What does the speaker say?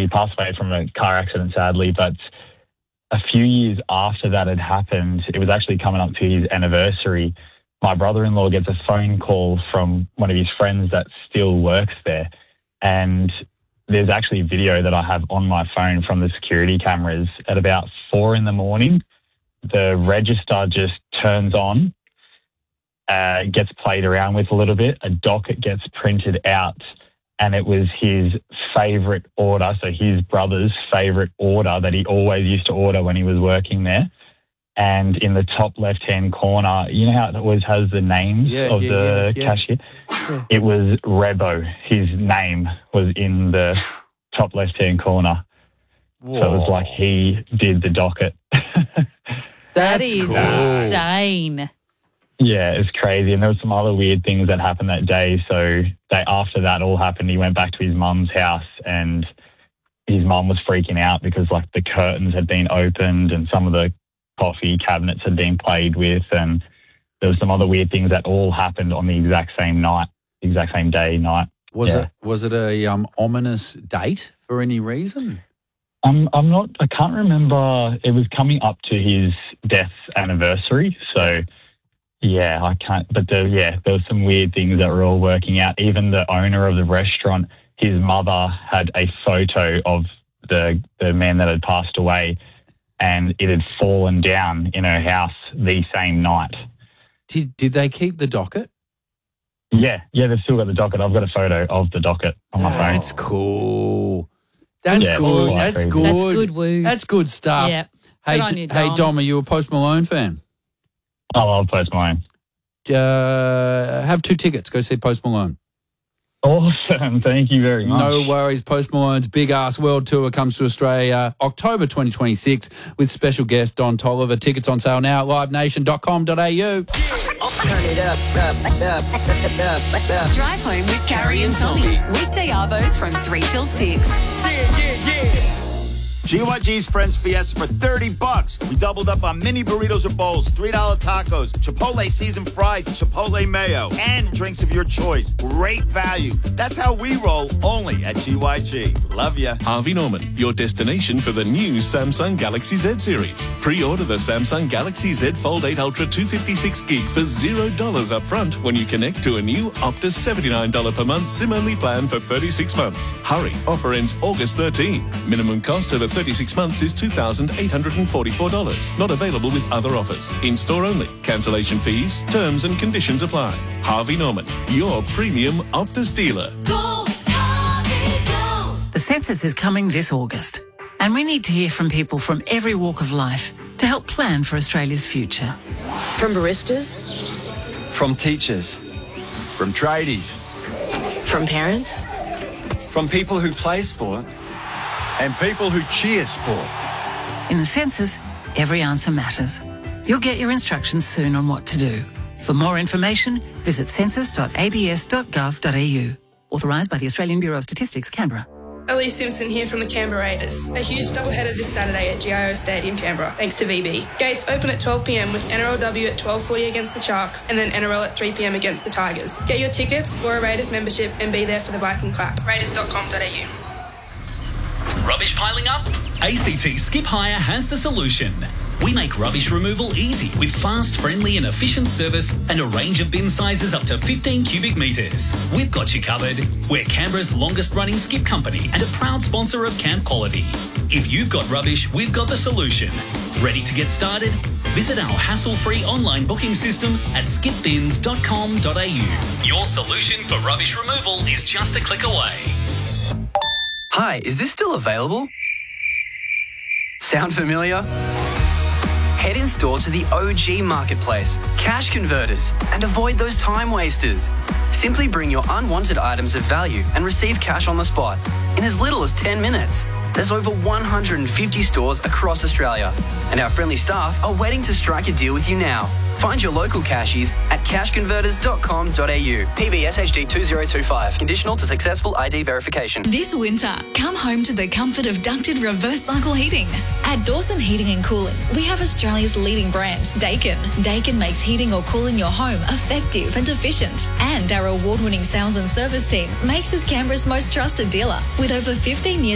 he passed away from a car accident, sadly, but a few years after that had happened, it was actually coming up to his anniversary, my brother-in-law gets a phone call from one of his friends that still works there. And there's actually a video that I have on my phone from the security cameras. At about 4 a.m, the register just turns on, gets played around with a little bit, a docket gets printed out, and it was his favourite order, so his brother's favourite order that he always used to order when he was working there. And in the top left-hand corner, you know how it always has the names of the cashier? Yeah. It was Rebo. His name was in the top left-hand corner. Whoa. So it was like he did the docket. That is cool. Insane. Yeah, it's crazy. And there were some other weird things that happened that day. So after that all happened, he went back to his mum's house and his mum was freaking out because, like, the curtains had been opened and some of the coffee cabinets had been played with, and there were some other weird things that all happened on the exact same day. Was it a ominous date for any reason? I can't remember. It was coming up to his death anniversary, so yeah, I can't. But there were some weird things that were all working out. Even the owner of the restaurant, his mother had a photo of the man that had passed away, and it had fallen down in her house the same night. Did they keep the docket? Yeah, they've still got the docket. I've got a photo of the docket on my phone. That's cool. That's good. That's good. That's good, woo. That's good stuff. Yeah. Hey, Dom, are you a Post Malone fan? I love Post Malone. Have 2 tickets. Go see Post Malone. Awesome. Thank you very much. No worries. Post Malone's Big Ass World Tour comes to Australia October 2026 with special guest Don Toliver. Tickets on sale now at livenation.com.au. Turn it up. Drive home with Carrie and Tommy. Weekday arvos from 3 till 6. Yeah. GYG's Friends Fiesta for $30. We doubled up on mini burritos or bowls, $3 tacos, Chipotle seasoned fries, Chipotle mayo, and drinks of your choice. Great value. That's how we roll, only at GYG. Love ya. Harvey Norman, your destination for the new Samsung Galaxy Z series. Pre-order the Samsung Galaxy Z Fold 8 Ultra 256 gig for $0 up front when you connect to a new Optus $79 per month SIM-only plan for 36 months. Hurry, offer ends August 13. Minimum cost over 36 months is $2,844. Not available with other offers. In-store only. Cancellation fees, terms and conditions apply. Harvey Norman, your premium Optus dealer. Go, Harvey, go. The census is coming this August, and we need to hear from people from every walk of life to help plan for Australia's future. From baristas, from teachers, from tradies, from parents, from people who play sport, and people who cheer sport. In the census, every answer matters. You'll get your instructions soon on what to do. For more information, visit census.abs.gov.au. Authorised by the Australian Bureau of Statistics, Canberra. Ellie Simpson here from the Canberra Raiders. A huge doubleheader this Saturday at GIO Stadium, Canberra, thanks to VB. Gates open at 12 p.m. with NRLW at 12:40 against the Sharks, and then NRL at 3 p.m. against the Tigers. Get your tickets or a Raiders membership and be there for the Viking clap. Raiders.com.au. Rubbish piling up? ACT Skip Hire has the solution. We make rubbish removal easy with fast, friendly and efficient service and a range of bin sizes up to 15 cubic metres. We've got you covered. We're Canberra's longest running skip company and a proud sponsor of Camp Quality. If you've got rubbish, we've got the solution. Ready to get started? Visit our hassle-free online booking system at skipbins.com.au. Your solution for rubbish removal is just a click away. Hi, is this still available? Sound familiar? Head in store to the OG Marketplace, Cash Converters, and avoid those time wasters. Simply bring your unwanted items of value and receive cash on the spot in as little as 10 minutes. There's over 150 stores across Australia, and our friendly staff are waiting to strike a deal with you now. Find your local cashies at cashconverters.com.au. PBS HD 2025. Conditional to successful ID verification. This winter, come home to the comfort of ducted reverse cycle heating. At Dawson Heating and Cooling, we have Australia's leading brand, Daikin. Daikin makes heating or cooling your home effective and efficient. And our award-winning sales and service team makes us Canberra's most trusted dealer. With over 15 years